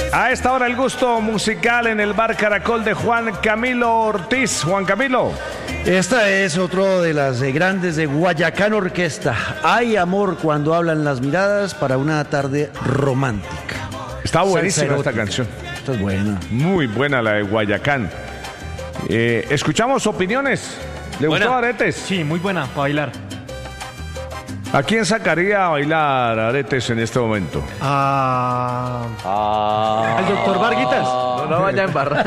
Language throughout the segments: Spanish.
A esta hora el gusto musical en el Bar Caracol de Juan Camilo Ortiz. Juan Camilo. Esta es otro de las grandes de Guayacán Orquesta. Hay amor cuando hablan las miradas para una tarde romántica. Está buenísima esta canción. Esta es buena. Muy buena la de Guayacán. Escuchamos opiniones. ¿Le gustó Aretes? Sí, muy buena para bailar. ¿A quién sacaría a bailar Aretes en este momento? ¿Al doctor Varguitas? No vaya a embarrar.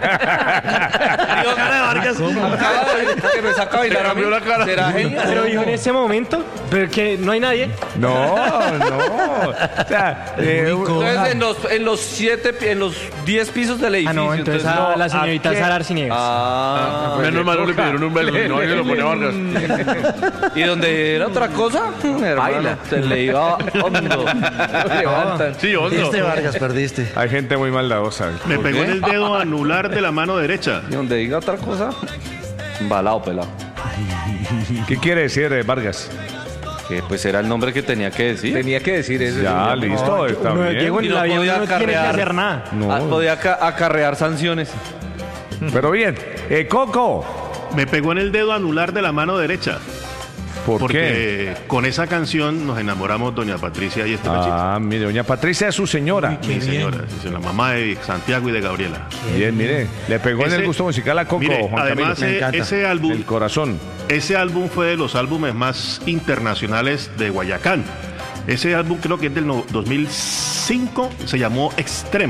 Digo, cara de Vargas. Que me saca a bailar a mí. ¿Será genial? Pero dijo en ese momento, pero que no hay nadie. No. O sea, Entonces en los 10 pisos del edificio. No, entonces a la señorita Sara Arciniegas. Menos mal no le pidieron un baile, no, y se lo pone a Vargas. Y donde era otra cosa, baila. Se le iba hondo. Levantan. Sí, hondo. Este Vargas, perdiste. hay gente muy maldadosa. Me pegó en el dedo anular de la mano derecha. Y donde diga otra cosa, embalado, pelado. ¿Qué quiere decir Vargas? Que pues era el nombre que tenía que decir. Tenía que decir eso. Ya, listo, está bien. Diego, Y en no la vida podía no tiene que acarrear. hacer nada. No. Podía acarrear sanciones. Pero bien. Coco. Me pegó en el dedo anular de la mano derecha. ¿Por qué? Porque con esa canción nos enamoramos doña Patricia y este machito. Mire, doña Patricia es su señora. Mi señora, es la mamá de Santiago y de Gabriela. Bien, mire. Le pegó en el gusto musical a Coco, Mire, Juan además Camilo. ese El álbum corazón. fue de los álbumes más internacionales de Guayacán. Ese álbum creo que es del 2005, se llamó Extremo.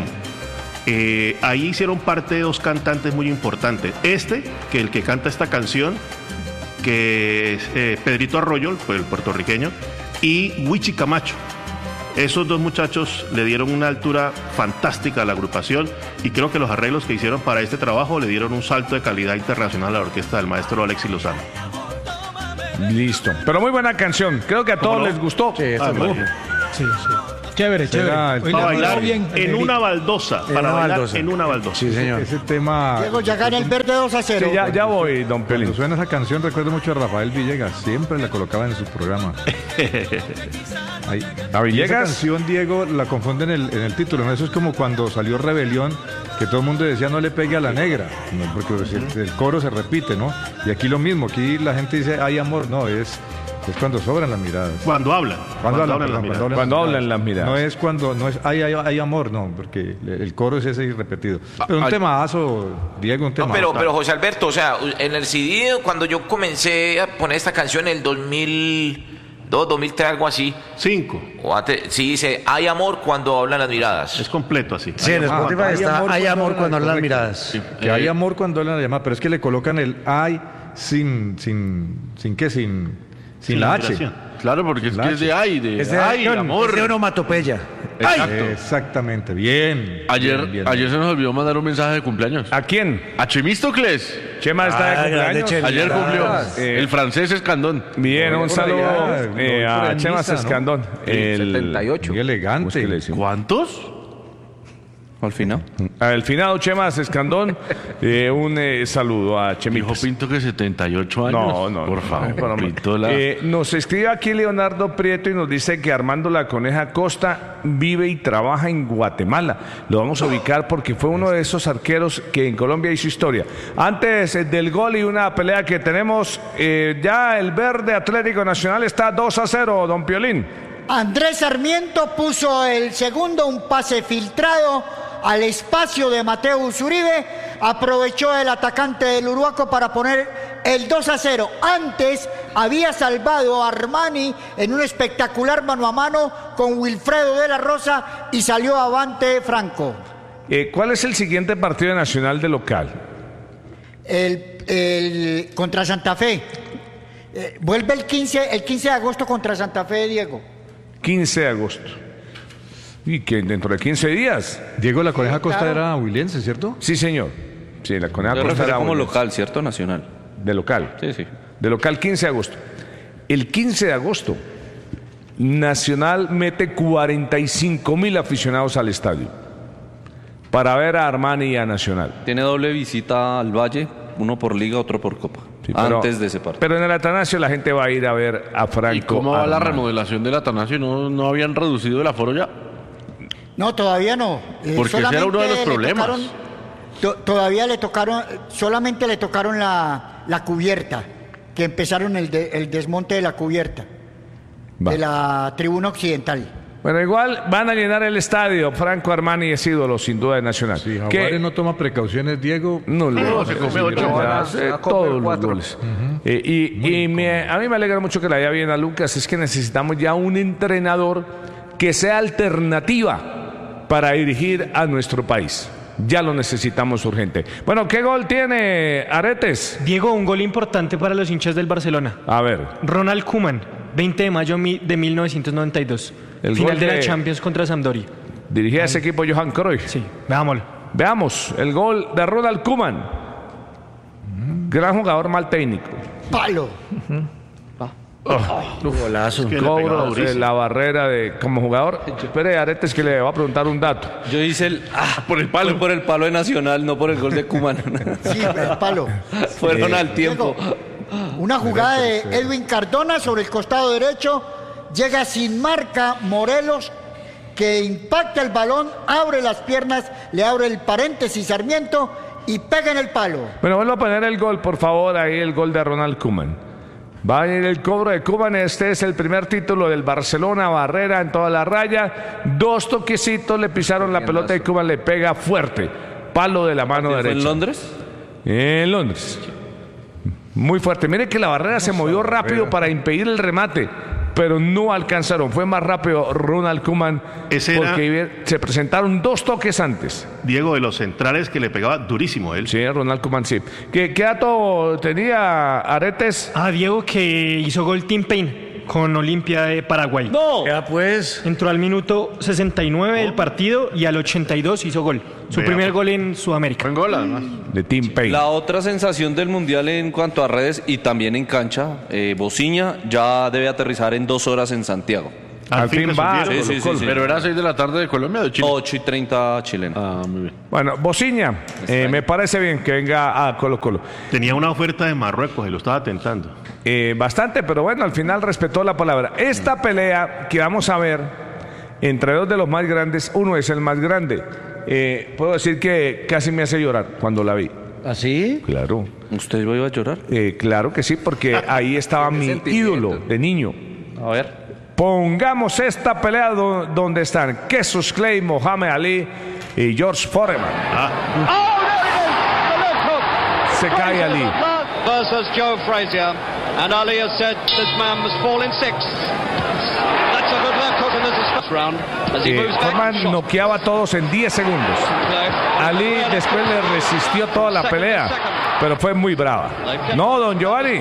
Ahí hicieron parte dos cantantes muy importantes. Que el que canta esta canción, que es Pedrito Arroyo, el puertorriqueño, y Wichi Camacho. Esos dos muchachos le dieron una altura fantástica a la agrupación y creo que los arreglos que hicieron para este trabajo le dieron un salto de calidad internacional a la orquesta del maestro Alexis Lozano. Listo. Pero muy buena canción. Creo que a todos les gustó. Sí, esta es buena. Sí. Chévere. Será Para bailar en una baldosa. Para bailar en una baldosa. Sí, señor. Ese tema, Diego, ya gana el verde 2-0. Sí, ya voy, don Pelín. cuando suena esa canción, recuerdo mucho a Rafael Villegas. Siempre la colocaba en su programa. Ahí. ¿A Y esa Villegas? canción, Diego, la confunden en el título, ¿no? Eso es como cuando salió Rebelión, que todo el mundo decía no le pegue a la negra, ¿no? Porque el coro se repite, ¿no? Y aquí lo mismo, aquí la gente dice hay amor, no, es cuando sobran las miradas. Cuando hablan. Cuando hablan las miradas. Cuando hablan las miradas. No es cuando, no es hay amor, no, porque el coro es ese y repetido. Pero un temazo, Diego, un No, temazo. pero José Alberto, o sea, en el CD, cuando yo comencé a poner esta canción en el 2002, 2003, algo así, 5. sí dice, hay amor cuando hablan las miradas. Es completo así. Sí, en Spotify está Hay amor cuando hablan las correcto. miradas. Sí, que hay amor cuando hablan la llamada, pero es que le colocan el hay sin la H. duración. Claro, porque es La que es de ay, Es de amor. Es de onomatopeya. Exacto. Exactamente, bien. Ayer bien. se nos olvidó mandar un mensaje de cumpleaños. ¿A quién? A Chemístocles. Chema está de grande cumpleaños. Chema. Ayer cumplió. Eh, El francés Escandón. Bien, un Por saludo allá, lo vi por a en Chema misa, ¿no? Escandón. El 78. Muy elegante. ¿Cuántos? Al final. Al finado Chema Escandón, un saludo a Dijo Chemitos. Pinto que 78 años. No, Por favor, Pinto nos escribe aquí Leonardo Prieto y nos dice que Armando La Coneja Costa vive y trabaja en Guatemala. Lo vamos a ubicar porque fue uno de esos arqueros que en Colombia hizo historia. Antes del gol y una pelea que tenemos, ya el Verde Atlético Nacional está 2-0, don Piolín. Andrés Sarmiento puso el segundo, un pase filtrado al espacio de Mateus Uribe. Aprovechó el atacante del Uruguaco para poner el 2-0. Antes había salvado a Armani en un espectacular mano a mano con Wilfredo de la Rosa y salió avante Franco. ¿Cuál es el siguiente partido nacional de local? El contra Santa Fe. Vuelve el 15 de agosto contra Santa Fe, Diego. 15 de agosto. Y que dentro de 15 días. Diego La Coneja Costa claro. era huilense, ¿cierto? Sí, señor. Sí, La Coneja Yo Costa refiero era como una- local, ¿cierto? Nacional. De local. Sí. De local 15 de agosto. El 15 de agosto, Nacional mete 45.000 aficionados al estadio para ver a Armani y a Nacional. Tiene doble visita al Valle, uno por Liga, otro por Copa. Sí, pero- antes de ese partido. Pero en el Atanasio la gente va a ir a ver a Franco. ¿Y cómo va la Armani. remodelación del Atanasio? ¿No habían reducido el aforo ya? No, todavía no. Porque ese era uno de los problemas. Todavía le tocaron, solamente le tocaron la cubierta, que empezaron el desmonte de la cubierta, de la tribuna occidental. Bueno, igual van a llenar el estadio. Franco Armani es ídolo, sin duda, de Nacional. Si Jaguares no toma precauciones, Diego. No, se come 8 todos los goles. A mí me alegra mucho que le vaya bien a Lucas. Es que necesitamos ya un entrenador que sea alternativa para dirigir a nuestro país. Ya lo necesitamos urgente. Bueno, ¿qué gol tiene Aretes? Diego, un gol importante para los hinchas del Barcelona. A ver. Ronald Koeman, 20 de mayo de 1992. El final gol de la de- Champions contra Sampdoria. Dirigía ese equipo Johan Cruyff. Sí, veámoslo. Veamos el gol de Ronald Koeman. Gran jugador, mal técnico. Palo. Golazo. Que le pegaba Cobro durísimo. la barrera como jugador. Espere, Aretes, que le va a preguntar un dato. Yo hice por el palo. Por el palo de Nacional, no por el gol de Koeman. Sí, el palo. Fueron al tiempo. Una jugada de Edwin Cardona sobre el costado derecho. Llega sin marca Morelos, que impacta el balón, abre las piernas, le abre el paréntesis Sarmiento y pega en el palo. Bueno, vuelvo a poner el gol, por favor, ahí el gol de Ronald Koeman. Va a ir el cobro de Koeman. Este es el primer título del Barcelona, barrera en toda la raya. 2 toquecitos, le pisaron la pelota y Koeman le pega fuerte. Palo de la mano ¿Fue derecha. en Londres? En Londres. Muy fuerte. Mire que la barrera se movió rápido para impedir el remate, pero no alcanzaron. Fue más rápido Ronald Koeman, Ese era- porque se presentaron 2 toques antes. Diego, de los centrales que le pegaba durísimo él. Sí, Ronald Koeman, sí. ¿Qué dato tenía Aretes? Diego, que hizo gol Tim Payne con Olimpia de Paraguay. ¡No! Ya pues. Entró al minuto 69 del partido y al 82 hizo gol. Su Vea, primer pues. gol en Sudamérica. Buen gol, además. De Tim Payne. La otra sensación del Mundial en cuanto a redes y también en cancha, Bociña ya debe aterrizar en 2 horas en Santiago. Al fin va. resolvieron. Sí, sí, sí. Pero era 6 de la tarde de Colombia o de Chile. 8:30 chilena. Ah, muy bien. Bueno, Bociña, me parece bien que venga a Colo Colo. Tenía una oferta de Marruecos y lo estaba tentando. Bastante, pero bueno, al final respetó la palabra. Esta pelea que vamos a ver entre 2 de los más grandes, uno es el más grande. Puedo decir que casi me hace llorar cuando la vi. ¿Así? Claro. ¿Usted iba a llorar? Claro que sí, porque ahí estaba mi ídolo de niño. A ver. Pongamos esta pelea donde están Cassius Clay, Mohamed Ali y George Foreman. Se cae Ali. Versus Joe Frazier, and Ali has said this man must fall in 6. That's a good left hook, and there's a first round as he moves back. Foreman noqueaba a todos en 10 segundos. Ali después le resistió toda la pelea, pero fue muy brava. No, don Giovanni.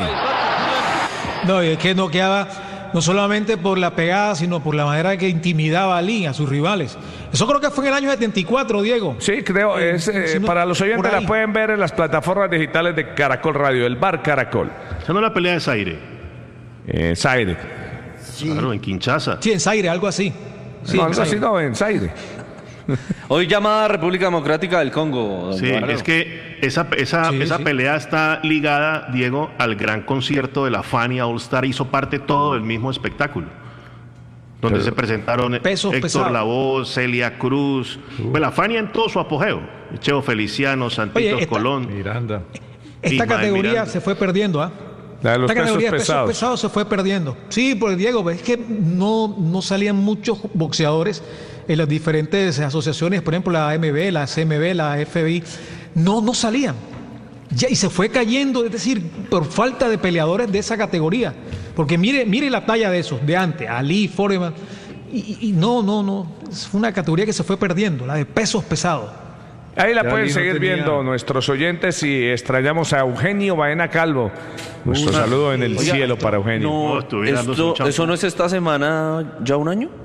No, y es que noqueaba no solamente por la pegada, sino por la manera que intimidaba a Ali, a sus rivales. Eso creo que fue en el año 74, Diego. Sí, creo. Si no, para los oyentes por la ahí. pueden ver en las plataformas digitales de Caracol Radio, el Bar Caracol. Esa no es la pelea de Zaire. Zaire. Claro, en Kinshasa. Sí, en Zaire, algo así. Sí, No, en algo así Zaire. no, en Zaire. Hoy llamada República Democrática del Congo. don Sí, Giovanni. es que esa Sí. pelea está ligada, Diego, al gran concierto de la Fania All Star. Hizo parte todo del mismo espectáculo. Donde se presentaron Pesos Héctor pesados. Lavoe, Celia Cruz. Pues la Fania en todo su apogeo. Cheo Feliciano, Santitos Oye, esta- Colón. Miranda. Esta Ismael categoría Miranda. se fue perdiendo, ¿ah? La de los Esta pesos categoría de pesados. pesos pesados se fue perdiendo. Sí, porque Diego, es que no salían muchos boxeadores en las diferentes asociaciones, por ejemplo la AMB, la CMB, la FBI, no salían. Ya, y se fue cayendo, es decir, por falta de peleadores de esa categoría. Porque mire la talla de esos, de antes, Ali, Foreman, y no, es una categoría que se fue perdiendo, la de pesos pesados. Ahí la Ya pueden Ali no seguir tenía- viendo nuestros oyentes y extrañamos a Eugenio Baena Calvo. Nuestro saludo en el cielo para Eugenio. No, estuviera dándose un champú. ¿Eso no es esta semana ya un año?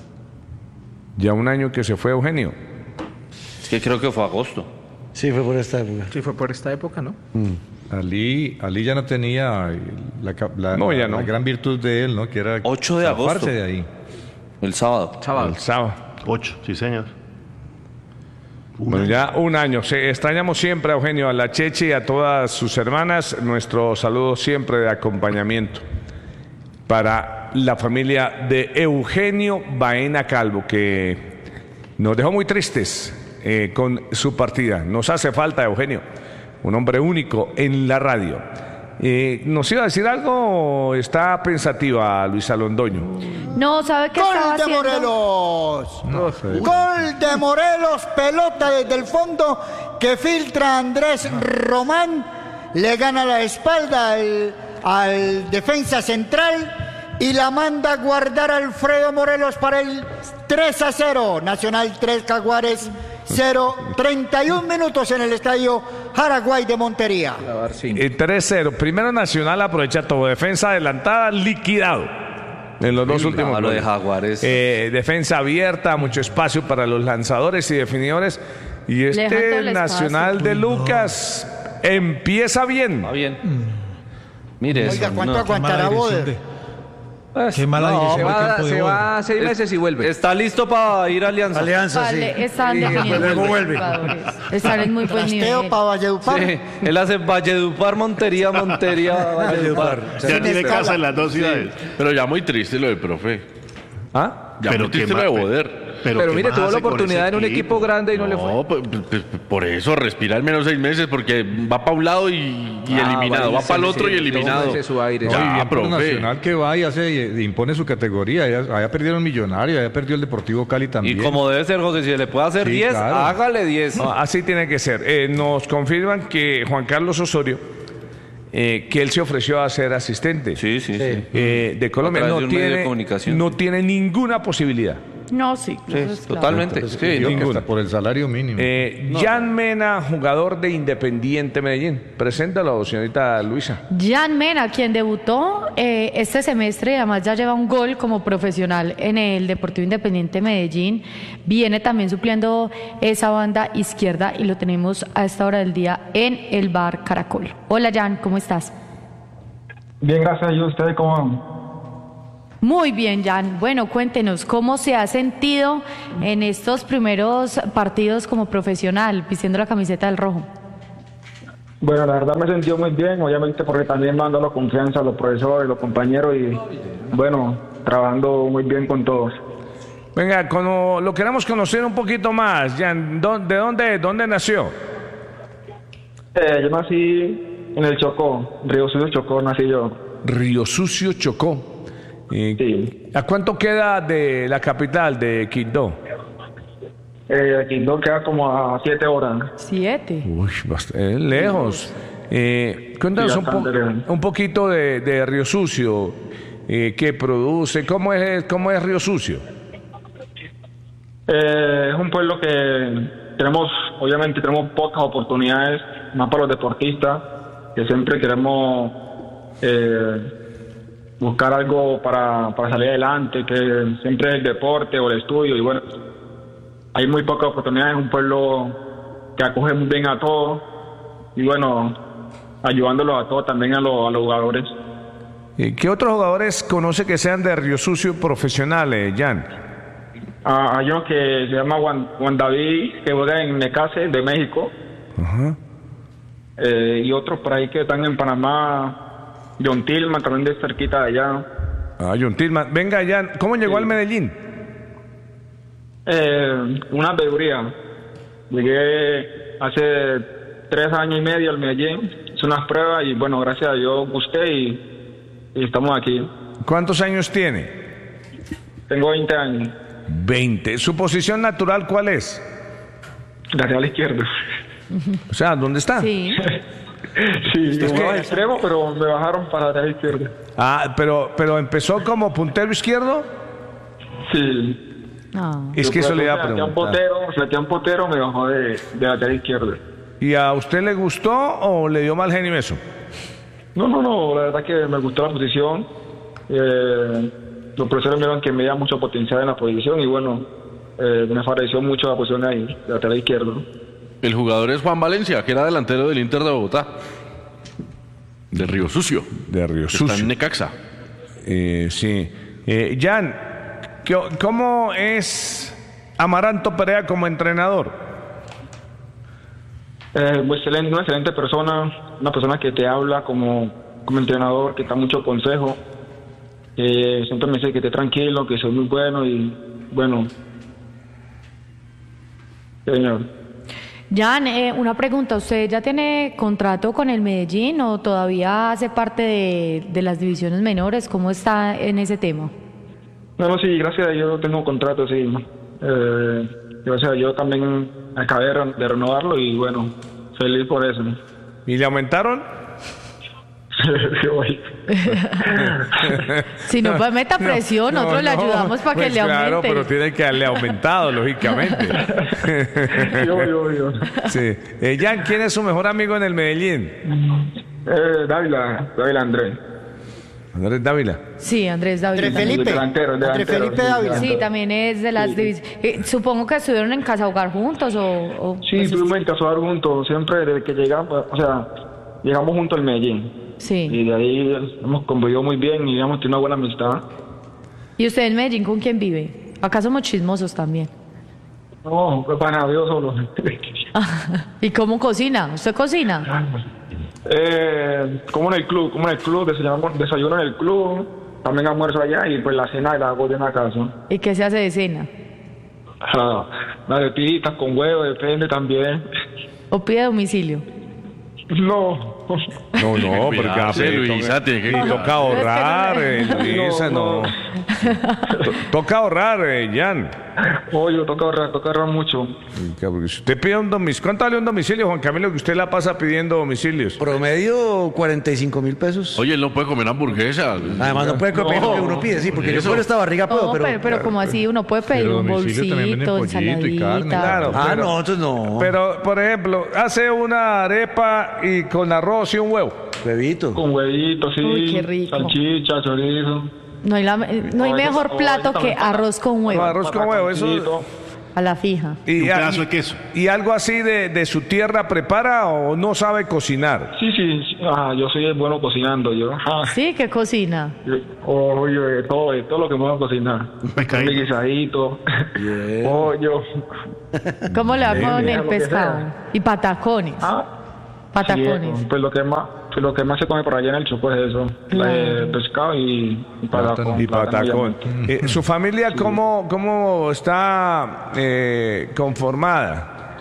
Ya un año que se fue Eugenio. Es que creo que fue agosto. Sí, fue por esta época. Sí, fue por esta época, ¿no? Ali ya no tenía la No, ya no. la gran virtud de él, ¿no? Que era 8 de zafarse agosto. de ahí. El sábado. El sábado. 8, sí, señor. Bueno, ya un año. Extrañamos siempre a Eugenio, a la Chechi y a todas sus hermanas. Nuestro saludo siempre de acompañamiento para la familia de Eugenio Baena Calvo, que nos dejó muy tristes con su partida. Nos hace falta, Eugenio, un hombre único en la radio. ¿Nos iba a decir algo o está pensativa Luisa Londoño? No, ¿sabe qué estaba haciendo? ¡Gol de Morelos! ¡Gol de Morelos! Pelota desde el fondo que filtra Andrés Román. Le gana la espalda al defensa central y la manda a guardar Alfredo Morelos para el 3-0. Nacional 3, Jaguares 0. 31 minutos en el estadio Jaraguay de Montería. 3-0. Primero Nacional aprovecha todo. Defensa adelantada, liquidado en los dos últimos goles. De Jaguares. Defensa abierta, mucho espacio para los lanzadores y definidores. Y Nacional de Lucas empieza bien. Va bien. Mire, oiga, ¿cuánto aguantará Boder? Qué mala dirección. Se va 6 meses y vuelve. Está listo para ir a Alianza. Sí. Están definiendo vuelve. Están en muy buen nivel. Para Valledupar. Sí, él hace Valledupar, Montería, Valledupar. Ya tiene casa en las dos ciudades. Pero ya muy triste lo del profe. ¿Ah? Ya muy triste lo de Boder. Pero mire, tuvo la oportunidad en un equipo grande y no le fue. No, por eso respira al menos 6 meses porque va para un lado y eliminado, va para el otro y eliminado. Su aire. Ya, Pero profe. Nacional que va y impone su categoría. Allá perdieron Millonarios, allá perdió el Deportivo Cali también. Y como debe ser, José, si le puede hacer 10, claro. hágale 10. No, así tiene que ser. Nos confirman que Juan Carlos Osorio, que él se ofreció a ser asistente de Colombia, no tiene ninguna posibilidad. No, sí. Totalmente. Hasta por el salario mínimo. Jan Mena, jugador de Independiente Medellín. Preséntalo, señorita Luisa. Jan Mena, quien debutó este semestre y además ya lleva un gol como profesional en el Deportivo Independiente Medellín. Viene también supliendo esa banda izquierda y lo tenemos a esta hora del día en el Bar Caracol. Hola, Jan, ¿cómo estás? Bien, gracias. ¿Y ustedes cómo van? Muy bien, Jan. Bueno, cuéntenos, ¿cómo se ha sentido en estos primeros partidos como profesional, vistiendo la camiseta del rojo? Bueno, la verdad me he sentido muy bien, obviamente porque también me han dado confianza a los profesores, los compañeros y, bueno, trabajando muy bien con todos. Venga, lo queremos conocer un poquito más, Jan. ¿De dónde nació? Yo nací en el Chocó, Río Sucio, Chocó, nací yo. Río Sucio, Chocó. Sí. ¿A cuánto queda de la capital, de Quibdó? Quibdó queda como a 7 horas. 7. Uy, bastante lejos. Cuéntanos un poquito de Río Sucio. ¿Qué produce? ¿Cómo es Río Sucio? Es un pueblo que obviamente tenemos pocas oportunidades, más para los deportistas, que siempre queremos buscar algo para salir adelante, que siempre es el deporte o el estudio, y bueno, hay muy pocas oportunidades. Es un pueblo que acoge muy bien a todos y bueno, ayudándolos a todos, también a los jugadores. ¿Qué otros jugadores conoce que sean de Río Sucio profesionales, Jan? Hay uno que se llama Juan David, que juega en Necase de México. Ajá. Y otros por ahí que están en Panamá. John Tillman, también de cerquita de allá. John Tillman. Venga, Jan, ¿cómo llegó al Medellín? Una veeduría. Llegué hace 3 años y medio al Medellín, hice unas pruebas y bueno, gracias a Dios busqué y estamos aquí. ¿Cuántos años tiene? Tengo 20 años. 20. ¿Su posición natural cuál es? Lateral izquierdo. O sea, ¿dónde está? Sí. Sí, yo jugaba extremo, pero me bajaron para lateral izquierdo. Pero empezó como puntero izquierdo. Sí. Es que eso le iba a preguntar. Sebastián Potero me bajó de lateral izquierdo. ¿Y a usted le gustó o le dio mal genio eso? No, la verdad que me gustó la posición. Los profesores me dijeron que me da mucho potencial en la posición y bueno, me favoreció mucho la posición ahí, de lateral izquierdo. El jugador es Juan Valencia, que era delantero del Inter de Bogotá. De Río Sucio. De Río Sucio. Está en Necaxa. Sí. Jan, ¿cómo es Amaranto Perea como entrenador? Una excelente persona, una persona que te habla como entrenador, que da mucho consejo. Siempre me dice que esté tranquilo, que soy muy bueno y bueno, Señor. Jan, una pregunta, ¿usted ya tiene contrato con el Medellín o todavía hace parte de las divisiones menores? ¿Cómo está en ese tema? No, sí, gracias a Dios tengo contrato, sí. Gracias a Dios también acabé de renovarlo y bueno, feliz por eso. ¿Y le aumentaron? Si no, pues meta presión, nosotros le ayudamos para que pues le aumente. Claro, pero tiene que haberle aumentado, lógicamente. Yo. Sí. Jan, ¿quién es su mejor amigo en el Medellín? Dávila Andrés. ¿Andrés Dávila? Sí, Andrés Dávila. Andrés Felipe. Delantero, Andrés Felipe Dávila. Sí, también es de las divisiones. Supongo que estuvieron en Casa Hogar juntos o Sí, pues, estuvimos en Casa Hogar juntos, siempre desde que llegamos, o sea, llegamos juntos al Medellín. Sí. Y de ahí hemos convivido muy bien y hemos tenido una buena amistad. ¿Y usted en Medellín con quién vive? Acá somos chismosos también. No, pues para Dios solo. ¿Y cómo cocina? ¿Usted cocina? Como en el club, desayuno en el club, también almuerzo allá y pues la cena la hago en la casa. ¿Y qué se hace de cena? Las arepitas con huevo, depende también. ¿O pide a domicilio? No, porque Cuidarse, Luisa, tiene que toca ahorrar, Luisa, no. Toca ahorrar, Jan. Oye, toca ahorrar mucho. Porque si usted pide un domicilio, ¿cuánto vale un domicilio, Juan Camilo, que usted la pasa pidiendo domicilios? Promedio 45.000 pesos. Oye, él no puede comer hamburguesa. Además no puede comer lo que uno pide, sí, porque yo por esta barriga puedo, No, pero como así, uno puede pedir un bolsito, ensaladita. Claro, entonces no. Pero, por ejemplo, hace una arepa y con arroz y un huevo. Huevito. Con huevito, sí. Uy, qué rico. Salchicha, chorizo. No hay mejor plato que arroz con huevo. No, arroz con huevo, eso. A la fija. Y un pedazo de queso. ¿Y algo así de su tierra prepara o no sabe cocinar? Sí. Yo soy bueno cocinando, yo. ¿Sí? ¿Qué cocina? Oye, todo lo que me voy a cocinar. Un guisadito, pollo. ¿Cómo le va con el pescado? Y patacones. Patacones. Sí, pues lo que más se come por allá en el Chocó es eso, pescado y patacón. Y patacón. ¿Su familia cómo está conformada?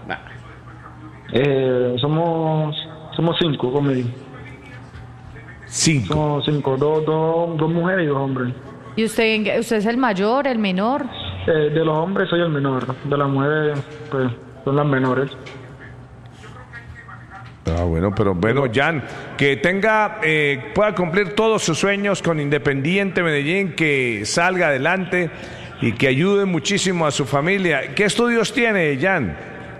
Somos 5 conmigo. 5. Somos 5, dos mujeres y 2 hombres. ¿Y usted es el mayor, el menor? De los hombres soy el menor, de las mujeres pues son las menores. Pero Jan, que pueda cumplir todos sus sueños con Independiente Medellín, que salga adelante y que ayude muchísimo a su familia. ¿Qué estudios tiene, Jan?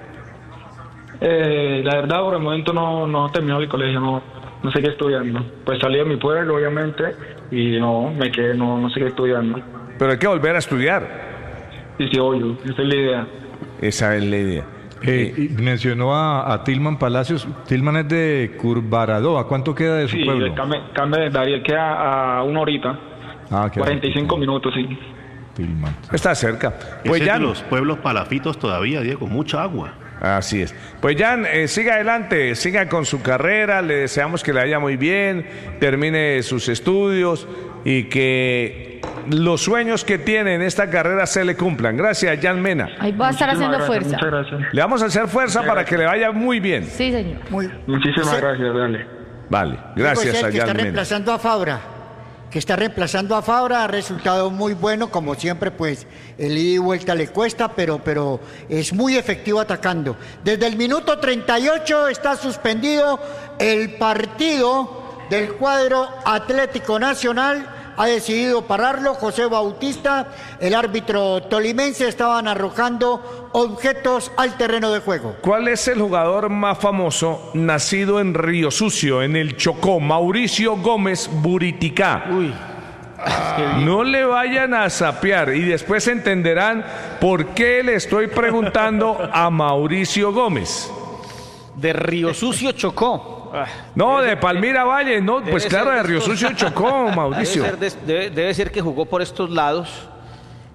La verdad, por el momento no he terminado el colegio, no sé qué estudiando. Pues salí de mi pueblo, obviamente, y me quedé, no sé qué estudiando. Pero hay que volver a estudiar. Sí, obvio, esa es la idea. Esa es la idea. Y mencionó a Tilman Palacios. Tilman es de Curvarado. ¿A cuánto queda de su pueblo? Sí, cambia de Dariel, queda a 1 horita. 45 minutos, sí. Tilman. Está cerca. Pues ya los pueblos palafitos todavía, Diego, mucha agua. Así es. Pues Jan, siga adelante, siga con su carrera, le deseamos que le vaya muy bien, termine sus estudios y que los sueños que tiene en esta carrera se le cumplan. Gracias, Jan Mena. Ahí va a estar haciendo fuerza. Muchas gracias. Le vamos a hacer fuerza para que le vaya muy bien. Sí, señor. Muchísimas gracias, dale. Vale, gracias a Jan Mena. Que está reemplazando a Fabra, ha resultado muy bueno, como siempre, pues el ida y vuelta le cuesta, pero es muy efectivo atacando. Desde el minuto 38 está suspendido el partido del cuadro Atlético Nacional. Ha decidido pararlo José Bautista, el árbitro tolimense. Estaban arrojando objetos al terreno de juego. ¿Cuál es el jugador más famoso nacido en Río Sucio, en el Chocó? Mauricio Gómez Buriticá. No le vayan a sapear y después entenderán por qué le estoy preguntando a Mauricio Gómez. De Río Sucio, Chocó. No, de Palmira Valle, no, pues claro, de Río Sucio, Chocó, Mauricio. Debe ser que jugó por estos lados,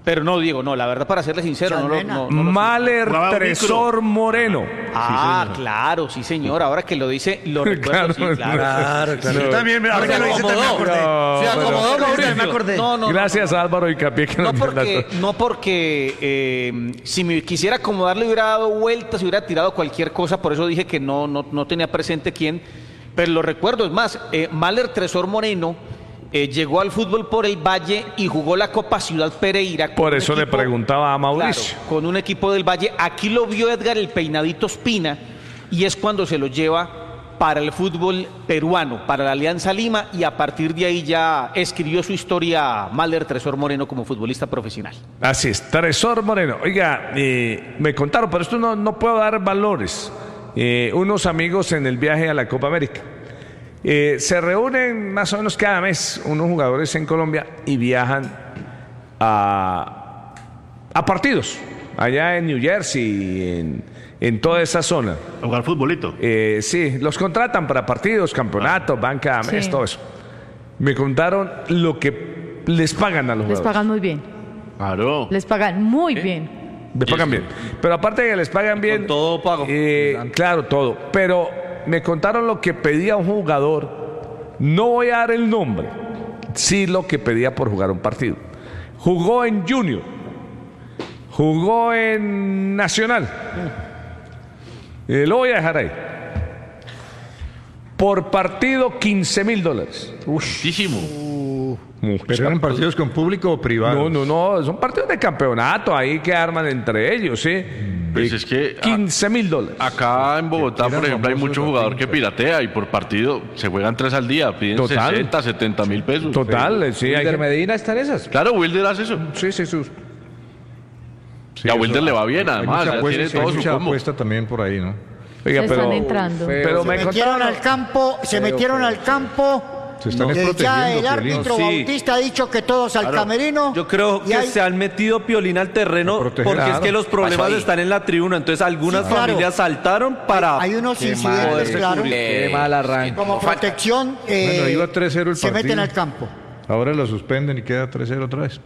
Pero no, Diego, no, la verdad, para serle sincero, no. Mahler Tresor Moreno. Ah, sí, claro, sí, señor. Ahora que lo dice, lo recuerdo, sí, claro. Yo también, ahora que lo dice, también me acordé. Se acomodó, me acordé. Gracias, Álvaro y Capié. No porque si me quisiera acomodar le hubiera dado vueltas, hubiera tirado cualquier cosa, por eso dije que no tenía presente quién, pero lo recuerdo. Es más, Mahler Tresor Moreno llegó al fútbol por el Valle y jugó la Copa Ciudad Pereira. Por eso le preguntaba a Mauricio. Claro, con un equipo del Valle. Aquí lo vio Edgar el Peinadito Espina y es cuando se lo lleva para el fútbol peruano, para la Alianza Lima, y a partir de ahí ya escribió su historia Mahler Tresor Moreno como futbolista profesional. Así es, Tresor Moreno. Oiga, me contaron, pero esto no puedo dar valores. Unos amigos en el viaje a la Copa América. Se reúnen más o menos cada mes unos jugadores en Colombia y viajan a partidos allá en New Jersey, en toda esa zona. A jugar futbolito. Sí, los contratan para partidos, campeonatos, van cada mes, todo eso. Me contaron lo que les pagan a los jugadores. Les pagan muy bien. Claro. Les pagan muy bien. Les pagan bien. Pero aparte de que les pagan bien... Con todo pago. Claro, todo. Pero me contaron lo que pedía un jugador. No voy a dar el nombre. Sí, lo que pedía por jugar un partido. Jugó en Junior. Jugó en Nacional. Lo voy a dejar ahí. Por partido, $15,000. Muchísimo. ¿Pero eran partidos con público o privados? No, son partidos de campeonato ahí que arman entre ellos, ¿sí? Pues es que $15,000. Acá en Bogotá, por ejemplo, hay mucho jugador que piratea y por partido se juegan 3 al día, piden Total. 60, 70 mil pesos. Total, sí. ¿Wilder Medina está en esas? Claro, Wilder hace eso. Sí, sus... Y a Wilder le va bien, además. Hay mucha Tiene todo su mucha combo. apuesta también por ahí, ¿no? Oiga, Están entrando. Pero me metieron contaron... al campo, se metieron al campo. Se están Ya desprotegiendo, el árbitro Piolín. Bautista ha dicho que todos al camerino. Yo creo y que hay- se han metido Piolín al terreno proteger, porque es claro. que los problemas Pasó ahí. están en la tribuna. Entonces algunas Sí, claro. familias saltaron para... Hay unos Qué incidentes, mal, claro. Qué mal arranque. Como protección, Bueno, iba 3-0 el se meten partido. al campo. Ahora lo suspenden y queda 3-0 otra vez.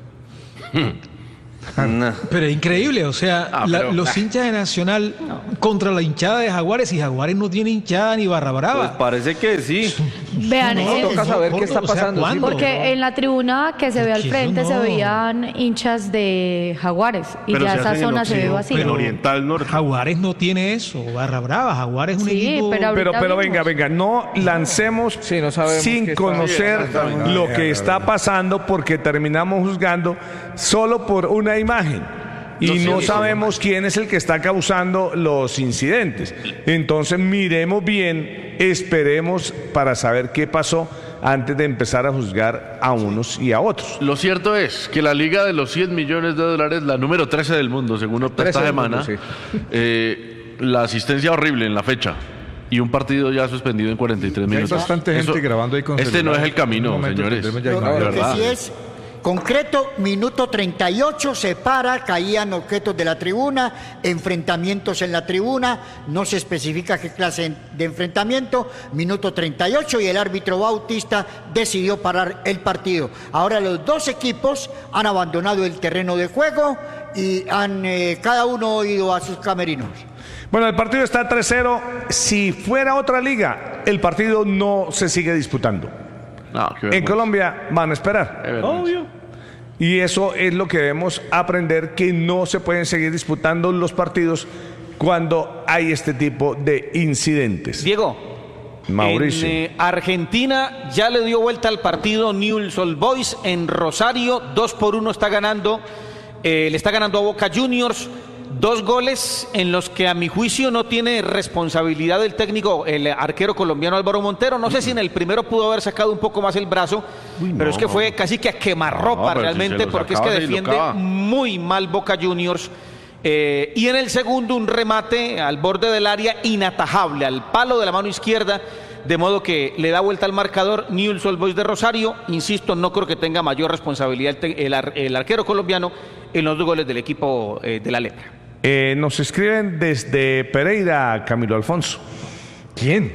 Pero es increíble, o sea, los hinchas de Nacional contra la hinchada de Jaguares, y Jaguares no tiene hinchada ni barra brava. Pues parece que sí. Vean, toca saber qué está pasando. ¿cuándo? Porque en la tribuna que se ve al Porque frente eso se no. veían hinchas de Jaguares y Pero ya se esa hacen en zona se ve Occidente, vacía. en Oriental Norte. Jaguares no tiene eso, barra brava. Jaguares es un Sí, equipo... pero ahorita Pero vimos. venga, no lancemos no sabemos sin qué conocer está pasando. lo que está pasando, porque terminamos juzgando solo por una imagen. Y no sabemos quién es el que está causando los incidentes. Entonces miremos bien, esperemos para saber qué pasó antes de empezar a juzgar a unos y a otros. Lo cierto es que la liga de los $100 millones, la número 13 del mundo, según opta esta semana, la asistencia horrible en la fecha. Y un partido ya suspendido en 43 minutos. Hay bastante gente grabando ahí con Este no celulares. es el camino, En un momento señores. tendremos ya De imágenes. Lo que verdad. sí es concreto, minuto 38, se para, caían objetos de la tribuna, enfrentamientos en la tribuna, no se especifica qué clase de enfrentamiento, minuto 38 y el árbitro Bautista decidió parar el partido. Ahora los dos equipos han abandonado el terreno de juego y han cada uno ido a sus camerinos. Bueno, el partido está 3-0. Si fuera otra liga, el partido no se sigue disputando. No, qué En vergüenza. Colombia van a esperar. Qué vergüenza. Obvio. Y eso es lo que debemos aprender, que no se pueden seguir disputando los partidos cuando hay este tipo de incidentes. Diego, Mauricio. en Argentina ya le dio vuelta al partido Newell's Old Boys en Rosario, 2-1 está ganando, le está ganando a Boca Juniors. 2 goles en los que a mi juicio no tiene responsabilidad el técnico, el arquero colombiano Álvaro Montero. No sé si en el primero pudo haber sacado un poco más el brazo, pero es que fue casi que a quemarropa No, pero si realmente, se lo porque es que sacaba, se lo defiende sacaba. muy mal Boca Juniors. Y en el segundo un remate al borde del área inatajable, al palo de la mano izquierda, de modo que le da vuelta al marcador Newell's Old Boys de Rosario. Insisto, no creo que tenga mayor responsabilidad el arquero colombiano en los 2 goles del equipo de la Lepra. Nos escriben desde Pereira, Camilo Alfonso. ¿Quién?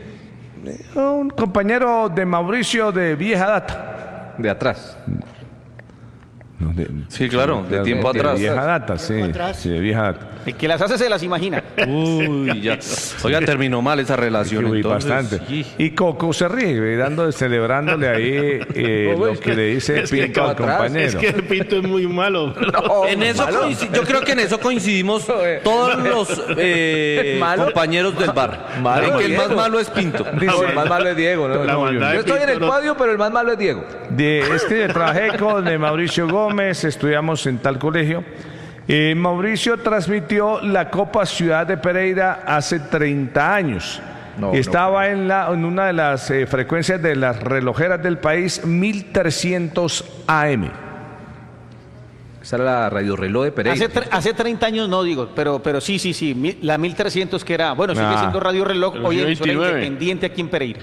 Un compañero de Mauricio de vieja data. De atrás. Sí, claro, de tiempo atrás. De vieja data, sí. Sí, de vieja data. El que las hace se las imagina. Uy, ya. Oiga, terminó mal esa relación. Uy, entonces. bastante. Y Coco se ríe, celebrándole ahí lo que le dice Pinto al compañero. Es que el Pinto es muy malo. En eso yo creo que en eso coincidimos todos los compañeros del bar. En que el más malo es Pinto. El más malo es Diego. ¿No? Yo estoy en el podio, pero el más malo es Diego. Trabajé con Mauricio Gómez, estudiamos en tal colegio. Mauricio transmitió la Copa Ciudad de Pereira hace 30 años. Estaba en una de las frecuencias de las relojeras del país, 1300 AM. Esa era la radio reloj de Pereira. Hace 30 años no digo, pero sí, la 1300 que era, bueno, sigue siendo radio reloj, hoy es independiente aquí en Pereira.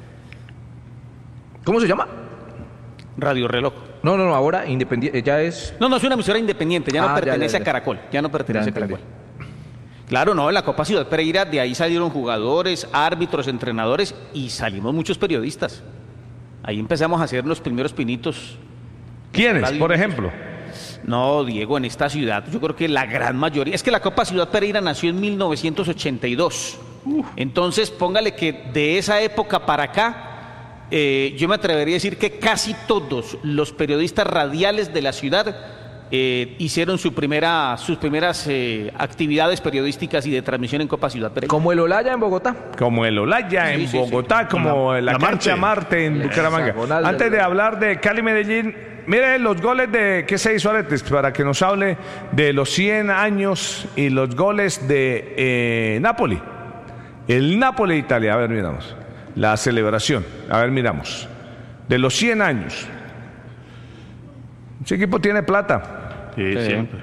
¿Cómo se llama? Radio reloj. No, ahora independiente, ya es... No, es una emisora independiente, ya no pertenece a Caracol, ya no pertenece a Caracol. Claro, no, en la Copa Ciudad Pereira, de ahí salieron jugadores, árbitros, entrenadores y salimos muchos periodistas. Ahí empezamos a hacer los primeros pinitos. ¿Quiénes, por ejemplo? No, Diego, en esta ciudad, yo creo que la gran mayoría, es que la Copa Ciudad Pereira nació en 1982. Entonces, póngale que de esa época para acá, yo me atrevería a decir que casi todos los periodistas radiales de la ciudad hicieron sus primeras actividades periodísticas y de transmisión en Copa Ciudad Pereira. Como el Olaya en Bogotá. Como el Olaya en Bogotá, como la cancha Marte en Bucaramanga. Antes de hablar de Cali Medellín, mire los goles de que se hizo Aretes, para que nos hable de los 100 años y los goles de Napoli. El Napoli de Italia, a ver, miramos. La celebración, a ver, miramos. De los 100 años. Ese equipo tiene plata. Sí, siempre.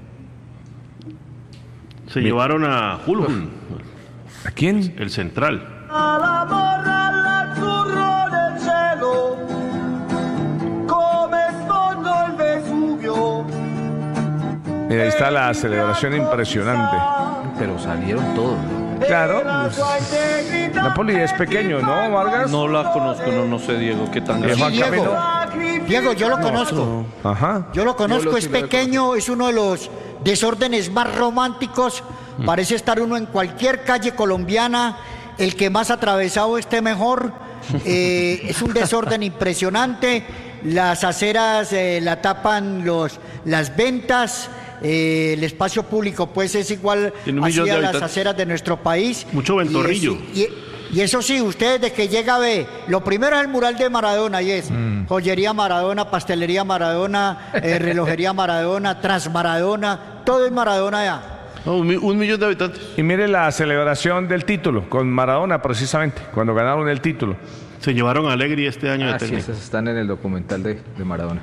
Se llevaron a Hulhun. ¿A quién? El central. A la morra l'azzurro del cielo, come sfondo il Vesuvio. Mira, ahí está la celebración impresionante. Pero salieron todos. Claro, pues, Napoli es pequeño, ¿no, Vargas? No la conozco, no sé, Diego, qué tan grande. Diego, yo lo conozco. Ajá. Yo lo conozco, es pequeño, es uno de los desórdenes más románticos. Parece estar uno en cualquier calle colombiana, el que más atravesado esté mejor. Es un desorden impresionante. Las aceras la tapan las ventas. El espacio público pues es igual así a las aceras de nuestro país. Mucho ventorrillo. Y eso sí, usted desde que llega ve, lo primero es el mural de Maradona y es joyería Maradona, pastelería Maradona, relojería Maradona, Transmaradona, todo es Maradona ya. No, 1 millón de habitantes. Y mire la celebración del título con Maradona precisamente, cuando ganaron el título. Se llevaron a Allegri este año de técnico. Sí, esas están en el documental de Maradona.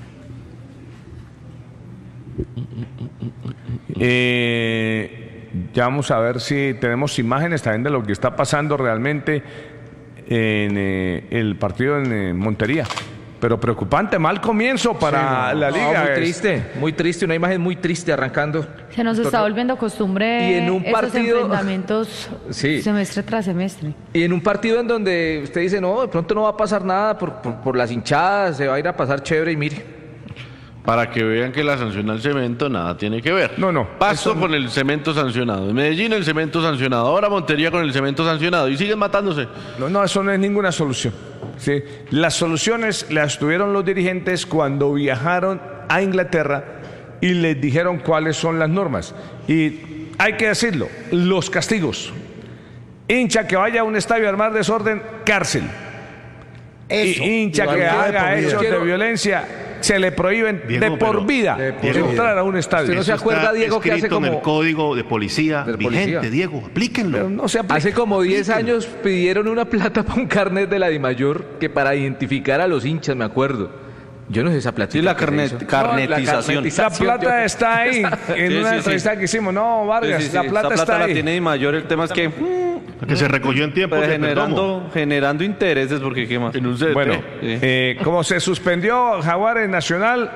Ya vamos a ver si tenemos imágenes también de lo que está pasando realmente en el partido en Montería. Pero preocupante, mal comienzo para la liga. Muy triste, una imagen muy triste arrancando. Se nos está volviendo costumbre y en un partido, enfrentamientos semestre tras semestre. Y en un partido en donde usted dice, no, de pronto no va a pasar nada por las hinchadas, se va a ir a pasar chévere y mire. Para que vean que la sanción al cemento nada tiene que ver. No. Pasto con el cemento sancionado. En Medellín el cemento sancionado. Ahora Montería con el cemento sancionado. Y siguen matándose. No, eso no es ninguna solución. ¿Sí? Las soluciones las tuvieron los dirigentes cuando viajaron a Inglaterra y les dijeron cuáles son las normas. Y hay que decirlo, los castigos. Hincha que vaya a un estadio a armar desorden, cárcel. Eso. Y hincha que haga hechos de violencia, se le prohíben de por vida entrar a un estadio. ¿Usted no se acuerda, Diego, que hace como en el código de policía vigente, Diego? Aplíquenlo. No se aplica. Hace como 10 años pidieron una plata para un carnet de la DIMAYOR que para identificar a los hinchas, me acuerdo. Yo no sé esa plata. Sí, la carnetización. La plata está ahí. En una entrevista que hicimos. No, Vargas, la plata está ahí. La tiene DIMAYOR. El tema es que se recogió en tiempo. Generando intereses, porque qué más. Bueno, como se suspendió Jaguares Nacional,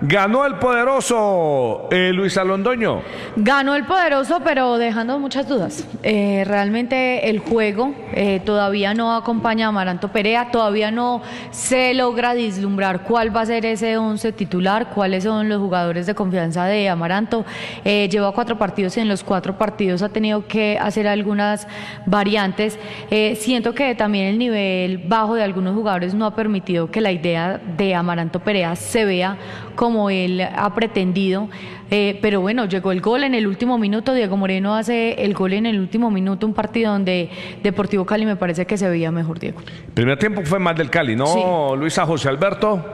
Ganó el poderoso Luis Alondoño. Ganó el poderoso, pero dejando muchas dudas. Realmente el juego todavía no acompaña a Amaranto Perea, todavía no se logra vislumbrar cuál va a ser ese 11 titular, cuáles son los jugadores de confianza de Amaranto. Lleva 4 partidos y en los 4 partidos ha tenido que hacer algunas variantes. Siento que también el nivel bajo de algunos jugadores no ha permitido que la idea de Amaranto Perea se vea como él ha pretendido, pero bueno, llegó el gol en el último minuto. Diego Moreno hace el gol en el último minuto, un partido donde Deportivo Cali me parece que se veía mejor, Diego. Primer tiempo fue más del Cali, ¿no, sí, Luisa? José Alberto.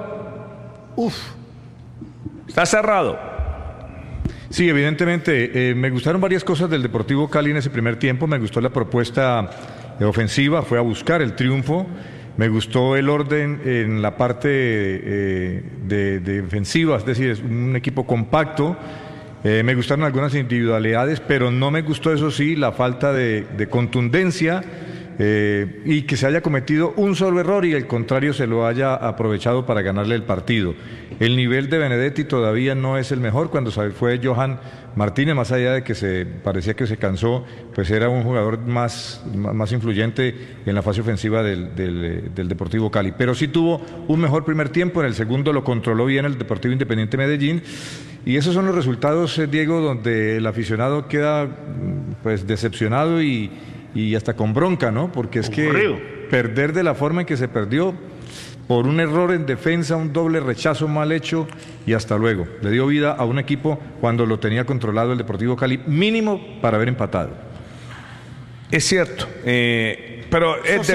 Está cerrado. Sí, evidentemente, me gustaron varias cosas del Deportivo Cali en ese primer tiempo. Me gustó la propuesta ofensiva, fue a buscar el triunfo. Me gustó el orden en la parte de defensiva, es decir, es un equipo compacto. Me gustaron algunas individualidades, pero no me gustó, eso sí, la falta de contundencia y que se haya cometido un solo error y el contrario se lo haya aprovechado para ganarle el partido. El nivel de Benedetti todavía no es el mejor. Cuando fue Johan Martínez, más allá de que parecía que se cansó, pues era un jugador más influyente en la fase ofensiva del Deportivo Cali. Pero sí tuvo un mejor primer tiempo, en el segundo lo controló bien el Deportivo Independiente Medellín. Y esos son los resultados, Diego, donde el aficionado queda pues decepcionado y hasta con bronca, ¿no? Porque es que perder de la forma en que se perdió, por un error en defensa, un doble rechazo mal hecho y hasta luego. Le dio vida a un equipo cuando lo tenía controlado el Deportivo Cali, mínimo para haber empatado. Es cierto, pero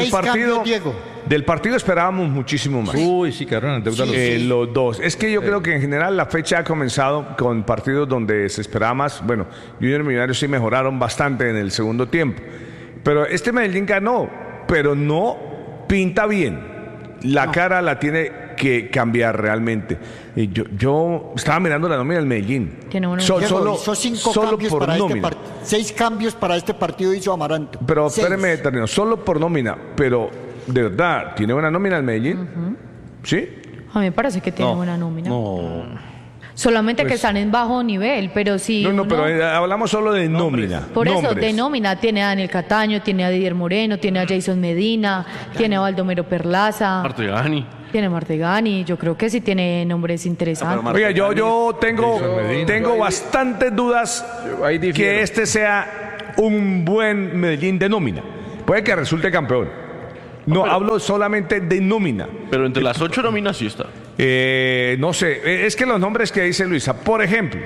del partido esperábamos muchísimo más. Uy, sí, quedaron en deuda los dos. Es que yo creo que en general la fecha ha comenzado con partidos donde se esperaba más. Bueno, Junior y Millonarios sí mejoraron bastante en el segundo tiempo. Pero este Medellín ganó, pero no pinta bien. La cara la tiene que cambiar realmente. Yo estaba mirando la nómina del Medellín. Hizo 5 cambios para este partido. 6 cambios para este partido hizo Amaranto. Pero espéreme, termino. Solo por nómina. Pero, de verdad, ¿tiene buena nómina el Medellín? ¿Sí? A mí me parece que tiene buena nómina. Solamente pues, que están en bajo nivel, pero sí. Pero hablamos solo de nómina. Por eso, de nómina, tiene a Daniel Cataño, tiene a Didier Moreno, tiene a Jason Medina, tiene a Baldomero Perlaza. Martegani. Tiene a Martegani, yo creo que sí tiene nombres interesantes. Oiga, yo tengo bastantes dudas que este sea un buen Medellín de nómina. Puede que resulte campeón. Hablo solamente de nómina. Pero entre las 8 nóminas sí está. No sé, es que los nombres que dice Luisa, por ejemplo,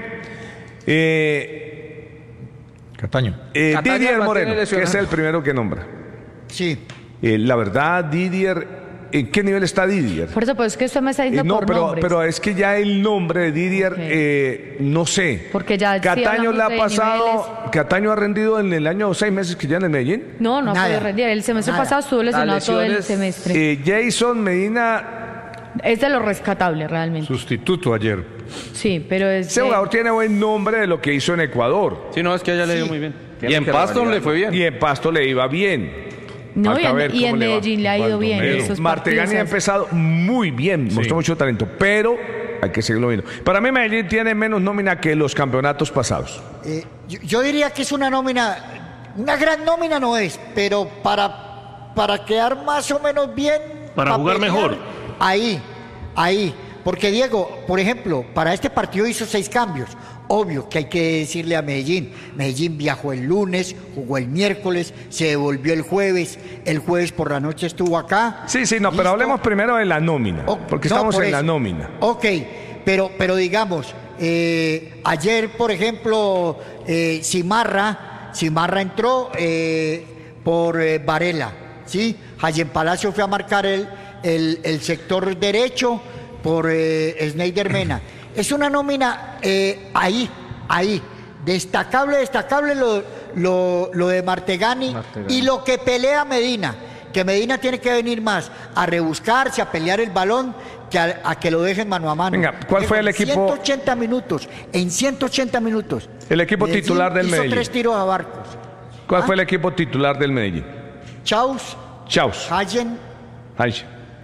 Cataño. Didier Moreno, que es el primero que nombra. Sí. La verdad, Didier, ¿en qué nivel está Didier? Por eso, pues es que usted me está diciendo por nombres. Pero es que ya el nombre de Didier, no sé. Porque ya Cataño le ha pasado, Cataño ha rendido en el año 6 meses que ya en el Medellín. No ha podido rendir. El semestre pasado estuvo lesionado todo el semestre. Jason Medina es de lo rescatable realmente. Sustituto ayer. Sí, pero ese jugador tiene buen nombre de lo que hizo en Ecuador. Sí, no, es que allá le dio muy bien. Y en Pasto le fue bien. Y en Pasto le iba bien. No, y en Medellín le ha ido bien. Martegani ha empezado muy bien, mostró mucho talento, pero hay que seguirlo viendo. Para mí Medellín tiene menos nómina que los campeonatos pasados. Yo diría que es una nómina, una gran nómina no es, pero para quedar más o menos bien. Para jugar mejor. Ahí. Porque Diego, por ejemplo, para este partido hizo 6 cambios. Obvio que hay que decirle a Medellín. Medellín viajó el lunes, jugó el miércoles, se devolvió el jueves por la noche estuvo acá. Sí, pero hablemos primero de la nómina, porque estamos en la nómina. Ok, pero digamos, ayer, por ejemplo, Cimarra entró por Varela, ¿sí? Jayen Palacio fue a marcar el sector derecho por Sneider Mena. Es una nómina ahí. Destacable lo de Martegani y lo que pelea Medina. Que Medina tiene que venir más a rebuscarse, a pelear el balón, que a que lo dejen mano a mano. Venga, ¿cuál fue el equipo? En 180 minutos. El equipo titular del Medellín. Hizo 3 tiros a Barcos. ¿Cuál fue el equipo titular del Medellín? Chaus. Hayen.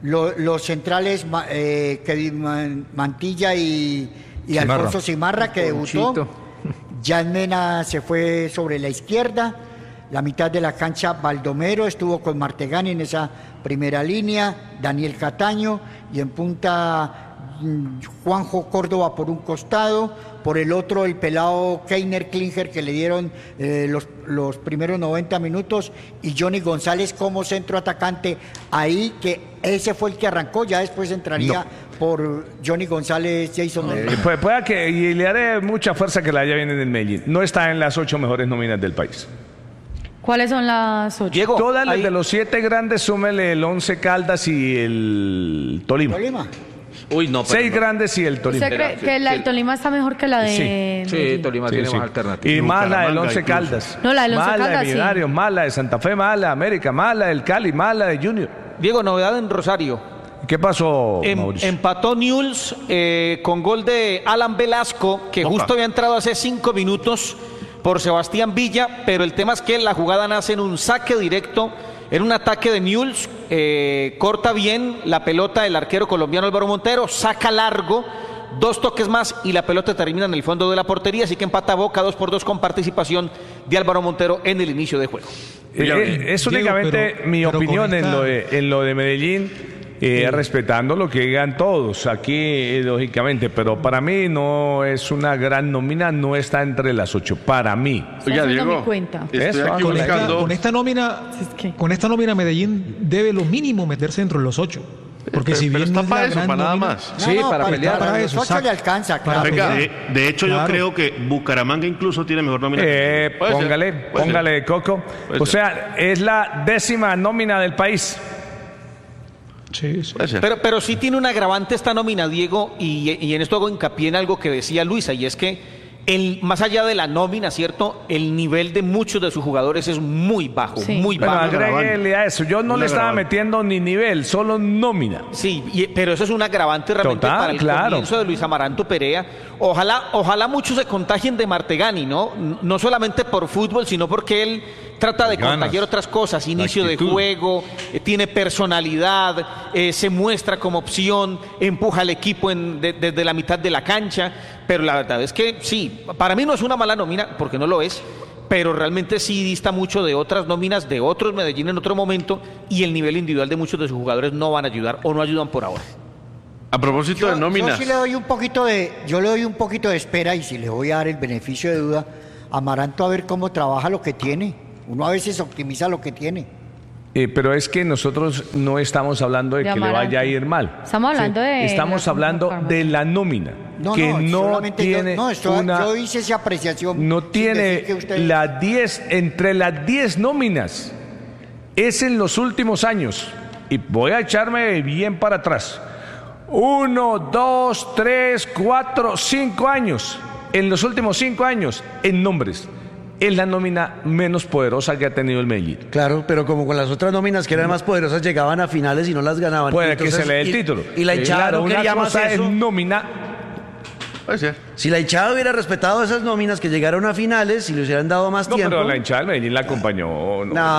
los centrales Kevin Mantilla y Alfonso Cimarra, que debutó. Jan Mena se fue sobre la izquierda. La mitad de la cancha, Baldomero estuvo con Martegani en esa primera línea, Daniel Cataño, y en punta Juanjo Córdoba por un costado, por el otro el pelado Keiner Klinger, que le dieron los primeros 90 minutos, y Johnny González como centro atacante ahí, que ese fue el que arrancó, ya después entraría por Johnny González, Jason Medellín. Pueda que, y le haré mucha fuerza que la haya bien en el Medellín. No está en las 8 mejores nóminas del país. ¿Cuáles son las 8? Diego, todas las de los 7 grandes, súmele el 11 Caldas y el Tolima. Uy, no, pero 6 grandes y el Tolima. ¿Usted cree que la del Tolima está mejor que la de Sí, Tolima tiene más alternativas. Y más la del 11 Caldas. No, la del 11 Caldas, Caldas, de Millonarios, más la de Santa Fe, más la de América, más la del Cali, más la de Junior. Diego, novedad en Rosario. ¿Qué pasó, Mauricio? Empató Newell's con gol de Alan Velasco, que justo había entrado hace 5 minutos por Sebastián Villa, pero el tema es que la jugada nace en un saque directo, en un ataque de Newell's, corta bien la pelota el arquero colombiano Álvaro Montero, saca largo, 2 toques más y la pelota termina en el fondo de la portería, así que empata Boca 2-2 con participación de Álvaro Montero en el inicio de juego. Es únicamente mi opinión en lo de Medellín. Respetando lo que digan todos aquí, lógicamente, pero para mí no es una gran nómina, no está entre las 8, para mí. Oiga, Diego, estoy aquí con esta nómina Medellín debe lo mínimo meterse entre los 8. Porque si bien está no para es eso, la para nada nómina, más. Sí, para pelear. Para Para los eso, 8 le alcanza, claro. De hecho, yo creo que Bucaramanga incluso tiene mejor nómina. Póngale, Coco. O sea, es la 10ª nómina del país. Sí. Pero sí tiene un agravante esta nómina, Diego, y en esto hago hincapié en algo que decía Luisa, y es que más allá de la nómina, ¿cierto? El nivel de muchos de sus jugadores es muy bajo, muy bajo. Agréguele a eso, yo no le estaba metiendo ni nivel, solo nómina. Sí, pero eso es un agravante realmente para el comienzo de Luis Amaranto Perea. Ojalá muchos se contagien de Martegani, ¿no? No solamente por fútbol, sino porque él trata de contagiar otras cosas, inicio de juego, tiene personalidad, se muestra como opción, empuja al equipo desde la mitad de la cancha, pero la verdad es que sí, para mí no es una mala nómina, porque no lo es, pero realmente sí dista mucho de otras nóminas, de otros Medellín en otro momento, y el nivel individual de muchos de sus jugadores no van a ayudar o no ayudan por ahora. A propósito de nóminas. Yo sí le doy un poquito de espera, y si le voy a dar el beneficio de duda a Amaranto, a ver cómo trabaja lo que tiene. Uno a veces optimiza lo que tiene. Pero es que nosotros no estamos hablando de que le vaya a ir mal. Estamos hablando Estamos hablando de la nómina. Yo hice esa apreciación. No tiene las 10, entre las 10 nóminas. Es en los últimos años. Y voy a echarme bien para atrás. 1, 2, 3, 4, 5 años. En los últimos 5 años, en nombres. Es la nómina menos poderosa que ha tenido el Medellín. Claro, pero como con las otras nóminas que eran más poderosas llegaban a finales y no las ganaban. Puede que se le dé el título. Y la hinchada no quería más eso. Es nómina. Si la hinchada hubiera respetado esas nóminas que llegaron a finales y le hubieran dado más tiempo. Pero la hinchada del Medellín la acompañó.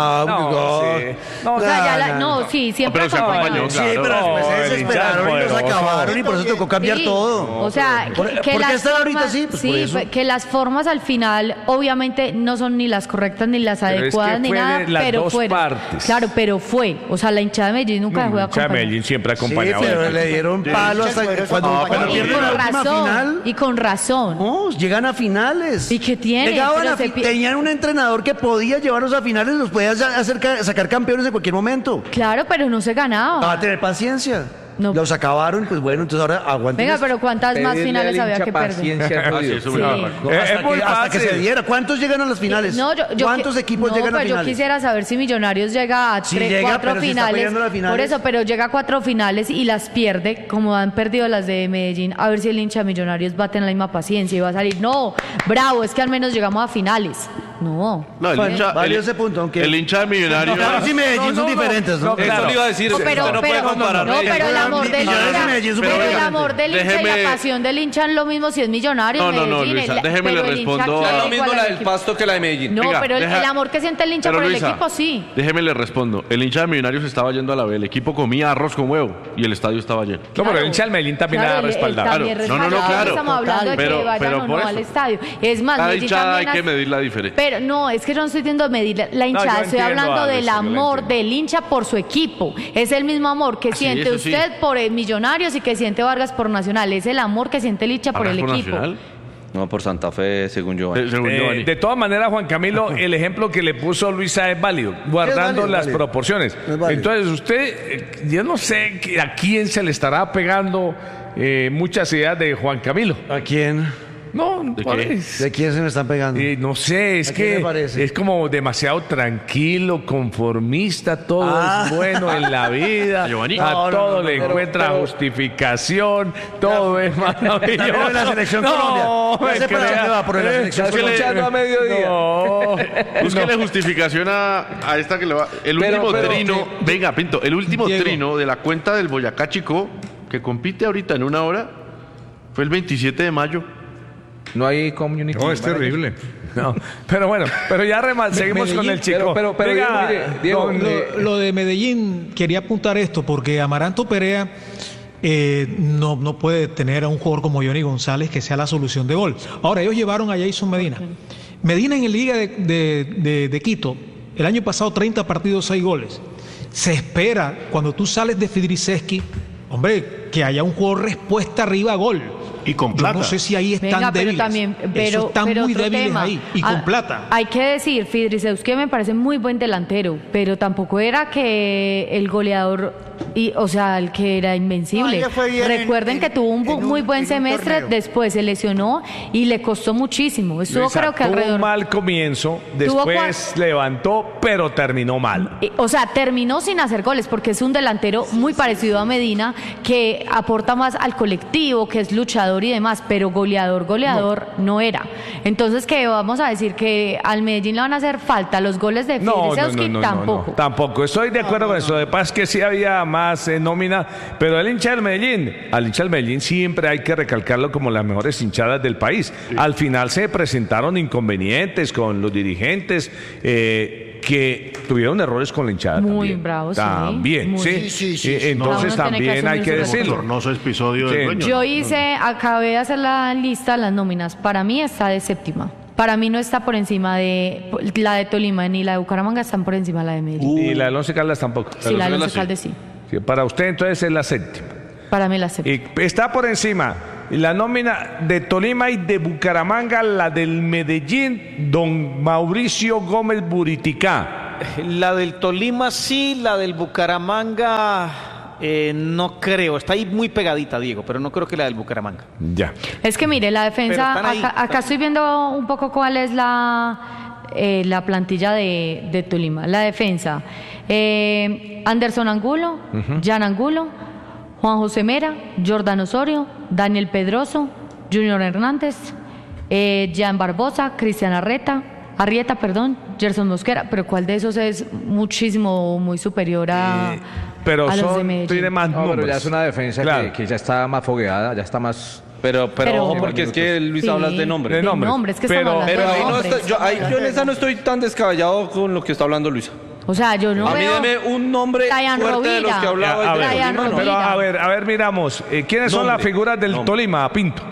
Siempre acompañó. Sí, pero después se desesperaron y los acabaron y por eso tocó cambiar todo. O sea, ¿por qué están ahorita así? Pues que las formas al final obviamente no son ni las correctas ni las adecuadas ni nada, pero fueron. Claro, pero fue. O sea, la hinchada de Medellín nunca dejó de acompañar. La hinchada de Medellín siempre acompañado. Sí, pero le dieron palo hasta cuando pierden la última final. Y con razón. No, llegan a finales. ¿Y qué tiene? Tenían un entrenador que podía llevarlos a finales, los podía sacar campeones en cualquier momento. Claro, pero no se ganaba. Va a tener paciencia. No. Los acabaron, pues bueno, entonces ahora aguanten. Venga, pero ¿cuántas más finales había que perder? Hasta que se diera. ¿Cuántos llegan a las finales? ¿Cuántos equipos llegan a finales? Yo quisiera saber si Millonarios llega a 4 finales. Por eso, pero llega a 4 finales y las pierde, como han perdido las de Medellín. A ver si el hincha de Millonarios va a tener la misma paciencia y va a salir. No, bravo, es que al menos llegamos a finales. No. No, el hincha, Valió ese punto, aunque el hincha de Millonarios. Claro, sí, Medellín son diferentes, ¿no? Eso le iba a decir. No, usted no puede comparar. No, pero el amor del hincha, pero el amor del hincha y la pasión del hincha es lo mismo si es Millonario. No, Medellín, Luisa, déjeme le respondo. No es lo a- mismo la del Pasto que la de Medellín. No, Venga, pero el amor que siente el hincha Pero por el Luisa, equipo, sí. Déjeme le respondo. El hincha de Millonarios estaba yendo a la B. El equipo comía arroz con huevo y el estadio estaba lleno. No, pero el hincha del Medellín también la ha respaldado. También respaldado, estamos hablando de que vayan o no al estadio. Es más, Cada Medellín hinchada hay también que medir la diferencia. Pero no, es que yo no estoy diciendo medir la hinchada, yo estoy entiendo, hablando Alex, del yo lo amor entiendo. del hincha por su equipo. Es el mismo amor que siente eso sí. usted por el Millonarios y que siente Vargas por Nacional. Es el amor que siente el hincha por el ¿Vargas equipo. Nacional? No, por Santa Fe, según yo. Según Giovanni. De todas maneras, Juan Camilo, el ejemplo que le puso Luisa es válido, guardando válido, las válido. proporciones. Es válido. Entonces, usted, yo no sé a quién se le estará pegando muchas ideas de Juan Camilo. ¿A quién? No, ¿De ¿cuál qué? es? ¿De quién se me están pegando? No sé, es ¿A quién que le parece? es como demasiado tranquilo, conformista, todo Ah. es bueno en la vida, Giovanni. a No, no, todo no, le pero- encuentra justificación, todo es maravilloso. También en la selección No, Colombia. Ya sé para dónde va, por la selección Estás Colombia. escuchando a mediodía. No. Búsquele justificación a esta que le va. El último pero- trino. Venga, Pinto. El último Diego. trino de la cuenta del Boyacá Chico, que compite ahorita en una hora, fue el 27 de mayo. No hay community. No, es manager. terrible. No, pero bueno, pero ya seguimos con el chico. Pero Venga, Diego, don, Lo de Medellín, quería apuntar esto, porque Amaranto Perea no puede tener a un jugador como Johnny González que sea la solución de gol. Ahora, ellos llevaron a Jason Medina. Medina en el Liga de Quito, el año pasado 30 partidos, 6 goles. Se espera, cuando tú sales de Fidriceski, hombre, que haya un jugador respuesta arriba a gol. Y con Yo plata. no sé si ahí están Venga, pero débiles. también, Eso están pero muy otro débiles tema. ahí. Y con plata. Hay que decir, Fidrisewski me parece muy buen delantero, pero tampoco era que el goleador, o sea, el que era invencible. No, le fue bien Recuerden que tuvo un muy buen en un semestre, torneo. después se lesionó y le costó muchísimo. Estuvo Luisa, creo que tuvo alrededor... un mal comienzo, Tuvo después levantó, pero terminó mal. O sea, terminó sin hacer goles porque es un delantero muy parecido a Medina, que aporta más al colectivo, que es luchador y demás, pero goleador no era. Entonces, ¿qué vamos a decir? Que al Medellín le van a hacer falta los goles de Fidrisewski, tampoco. Tampoco, estoy de acuerdo con eso. De paz que sí había más nómina, pero el hincha del Medellín, al hincha del Medellín siempre hay que recalcarlo como las mejores hinchadas del país. Al final se presentaron inconvenientes con los dirigentes que tuvieron errores con la hinchada. Muy también. bravos, sí. También, Muy- sí. Sí, sí, sí. Entonces Cada uno tiene que también hay asumir que su decirlo. Tornoso episodio Sí. del dueño. Yo acabé de hacer la lista, las nóminas. Para mí está de séptima. Para mí no está por encima de la de Tolima ni la de Bucaramanga, están por encima de la de Medellín. Y la del Once Caldas tampoco. Sí, la de Once Caldas sí. Sí, para usted entonces es la séptima. Para mí la séptima. Y está por encima la nómina de Tolima y de Bucaramanga, la del Medellín, don Mauricio Gómez Buriticá. La del Tolima sí, la del Bucaramanga no creo. Está ahí muy pegadita, Diego, pero no creo que la del Bucaramanga. Ya. Es que mire, la defensa, Pero están ahí. acá estoy viendo un poco cuál es la plantilla de Tolima. La defensa, Anderson Angulo, Jan Angulo, Juan José Mera, Jordan Osorio, Daniel Pedroso, Junior Hernández, Jan Barbosa, Cristian Arrieta, Gerson Mosquera, pero ¿cuál de esos es muchísimo, muy superior a los de Medellín? tiene más No, pero números. ya es una defensa Claro. que ya está más fogueada, ya está más... Pero Pero- ojo, porque es que Luis Sí. hablas de nombre. De nombres. Es que Pero- estamos Pero hablando ahí de no nombres. está, yo en esa no estoy tan descabellado con lo que está hablando Luisa. O sea, yo no A mí veo... deme un nombre Ryan fuerte de los Rovira. que hablaba. A ver, Ryan pero Rovira. a ver, miramos. ¿Quiénes son Nombre. las figuras del Nombre. Tolima, Pinto?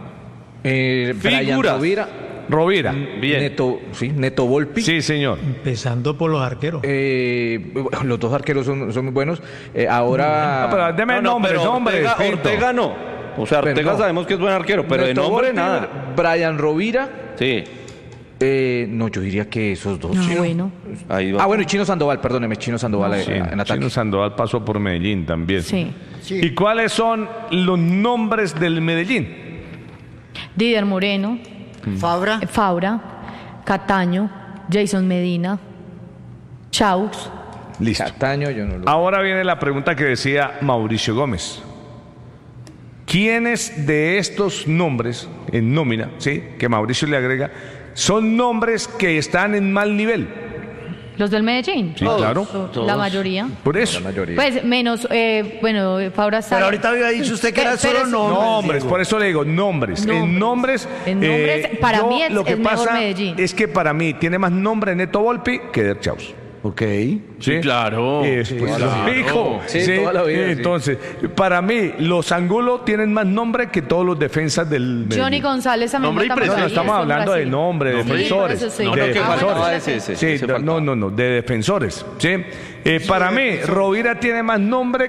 Brian Figuras. Rovira, Rovira. Bien. Neto Volpi. Sí, señor. Empezando por los arqueros. Los dos arqueros son muy buenos. Ahora... No, pero deme nombres, pero Pinto. Ortega no. O sea, Ortega no. sabemos que es buen arquero, pero de Neto nombre Volpi, nada. Brian Rovira. Sí, No, yo diría que esos dos. No, Chino. bueno. ahí va. Ah, bueno, y Chino Sandoval, perdóneme, Chino Sandoval Sí, en ataque. Chino Sandoval pasó por Medellín también. Sí. ¿Y cuáles son los nombres del Medellín? Didier Moreno, Fabra, Cataño, Jason Medina, Chaux. Listo. Cataño, yo no lo... Ahora viene la pregunta que decía Mauricio Gómez. ¿Quiénes de estos nombres en nómina, sí, que Mauricio le agrega, son nombres que están en mal nivel. ¿Los del Medellín? Sí, claro. La mayoría. Por eso. Pues menos, bueno, Fabra está. Pero ahorita había dicho usted que era Pero solo es- nombres. Por eso le digo nombres. En nombres, para yo mí es lo que mejor pasa Medellín. es que para mí tiene más nombre Neto Volpi que Der Chaus. Ok. Sí, claro. Pues Claro. lo dijo. Sí, toda la vida, sí. Entonces, para mí, los Angulo tienen más nombre que todos los defensas del Johnny Medellín. González también Nombre y vota por presencia. ahí, Estamos es un hablando de Brasil. nombre, de Sí, defensores. por eso sí. de No, que defensores. faltaba ese Sí, no, de defensores. ¿sí? Para mí, Rovira tiene más nombre.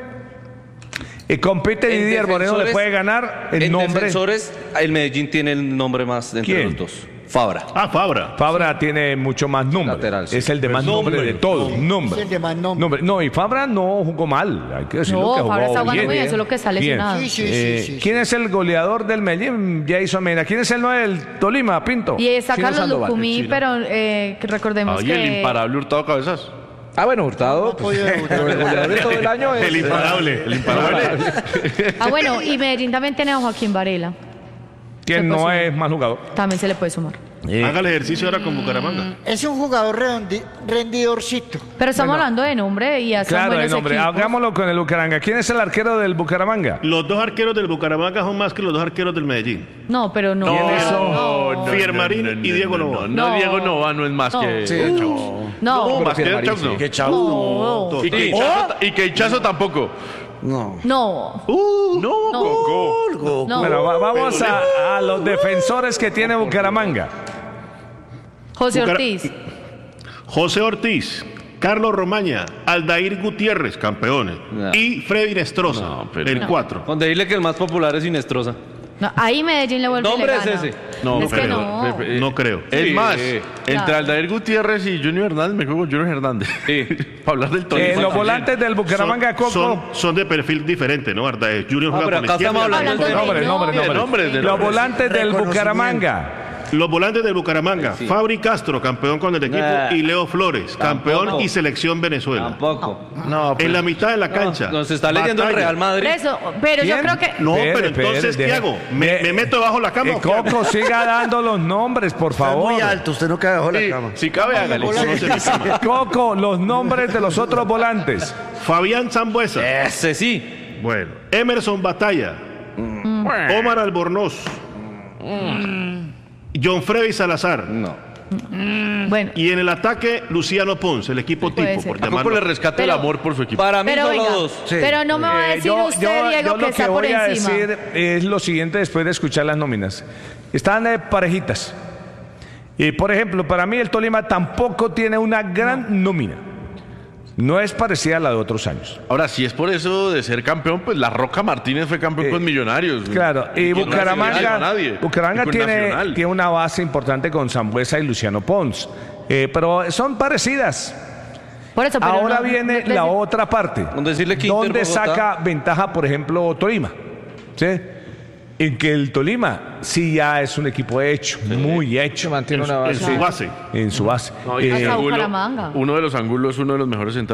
Compite En Didier Moreno, le defensores- puede ganar el En nombre. defensores, el Medellín tiene el nombre más de entre ¿Quién? los dos. Fabra. Ah, Fabra. Fabra tiene mucho más nombre. Lateral, sí. Es el de más nombre de todos. Nombre. Es el de más nombre. No, y Fabra no jugó mal. Hay que decirlo No, que Fabra está jugó jugando bien. muy bien, solo que está Bien. lesionado. Sí. ¿Quién es el goleador del Medellín? Jason Mena. ¿Quién es el 9 del Tolima, Pinto? Y está Chino Carlos Sandoval. Lucumí, pero que recordemos Ahí el que... imparable Hurtado Cabezas. Ah, bueno, Hurtado, pues, pero el goleador de todo el año es... El imparable. El imparable. Ah, bueno, y Medellín también tiene a Joaquín Varela. ¿Quién no es mal jugador? También se le puede sumar. Haga el ejercicio ahora con Bucaramanga. Es un jugador rendidorcito. Pero estamos hablando de nombre y ya son Claro, el buenos nombre. equipos. Hagámoslo con el Bucaramanga. ¿Quién es el arquero del Bucaramanga? Los dos arqueros del Bucaramanga son más que los dos arqueros del Medellín. No, pero no. ¿Quiénes son? No. Fiermarín y Diego Novoa. No, Diego Novoa no es más No. que Sí. Chaus. No. Más que Chaus, no. Que chao. No. Y que Hichazo tampoco. No. No. No, Coco. No. Bueno, vamos a los defensores que tiene Bucaramanga. José Bucara- Ortiz. José Ortiz, Carlos Romaña, Aldair Gutiérrez, campeones. No. Y Freddy Nestroza, No, pero- el 4. Donde dile que el más popular es Inestrosa. No, ahí Medellín le vuelve y le nombre es gana. ese. No, es que pero- no. No creo. Es más, Claro. entre Aldair Gutiérrez y Junior Hernández, me juego con Junior Hernández. Para hablar del Tolima. Los también. volantes del Bucaramanga, Coco. Son de perfil diferente, ¿no? Aldair Junior juega pero por acá la izquierda. estamos hablando Hablando de nombres, de Los nombres. volantes del Reconocimiento. Bucaramanga. Los volantes del Bucaramanga, Fabri Castro, campeón con el equipo, Nah. y Leo Flores, campeón Tampoco. y selección Venezuela. Tampoco. No, En la mitad de la cancha. Nos está leyendo el Batalla. Real Madrid. Por eso, pero yo ¿Quién? creo que... No, Espere, pero entonces, espere, ¿qué deje- hago? ¿Me meto bajo la cama? o qué hago? Coco, siga dando los nombres, por Está favor. muy alto, usted no cae bajo la cama. Si cabe, hágale. Conoce mi cama. Coco, los nombres de los otros volantes. Fabián Zambuesa. Ese sí. Bueno. Emerson Batalla. Omar Albornoz. John Freddy Salazar. No. Bueno, Y en el ataque, Luciano Ponce, el equipo puede tipo, ser. por A Coco llamarlo. le rescata el Pero- amor por su equipo. Para mí pero solo venga, dos. pero no me va a decir usted, Diego, yo que lo está que por voy a encima. decir es lo siguiente después de escuchar las nóminas. Están parejitas. Y por ejemplo, para mí el Tolima tampoco tiene una gran nómina. No es parecida a la de otros años. Ahora, si es por eso de ser campeón, pues La Roca Martínez fue campeón con Millonarios. Claro, y con Nacional, Bucaramanga, no nadie. Bucaramanga Y con tiene Nacional. una base importante con Sambuesa y Luciano Pons. Pero son parecidas. Por eso, pero Ahora no- viene no- la otra parte. Con decirle que Inter ¿Dónde Bogotá- saca ventaja, por ejemplo, Tolima? ¿Sí? En que el Tolima sí ya es un equipo hecho, muy hecho. Mantiene una En base. su base. En su base. No, y Hasta Angulo, Bucaramanga. uno de los Angulos, uno de los mejores centrales